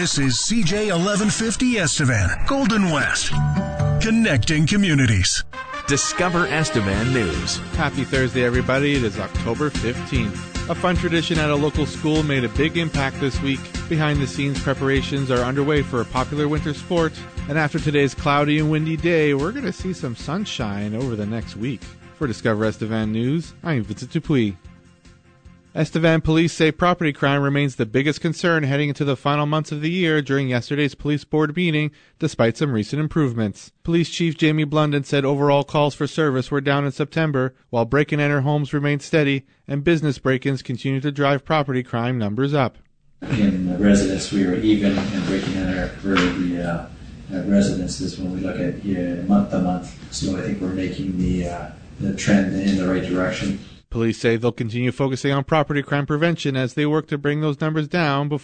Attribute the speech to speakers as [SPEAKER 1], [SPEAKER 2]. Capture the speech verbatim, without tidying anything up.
[SPEAKER 1] This is C J eleven fifty Estevan, Golden West, connecting communities.
[SPEAKER 2] Discover Estevan News.
[SPEAKER 3] Happy Thursday, everybody. It is October fifteenth. A fun tradition at a local school made a big impact this week. Behind-the-scenes preparations are underway for a popular winter sport. And after today's cloudy and windy day, we're going to see some sunshine over the next week. For Discover Estevan News, I'm Vincent Dupuis. Estevan police say property crime remains the biggest concern heading into the final months of the year during yesterday's police board meeting, despite some recent improvements. Police Chief Jamie Blunden said overall calls for service were down in September, while break-and-enter homes remained steady, and business break-ins continue to drive property crime numbers up.
[SPEAKER 4] In the residents, we were even, and break-and-enter for the uh, uh, residences when we look at uh, month-to-month. So I think we're making the, uh, the trend in the right direction.
[SPEAKER 3] Police say they'll continue focusing on property crime prevention as they work to bring those numbers down before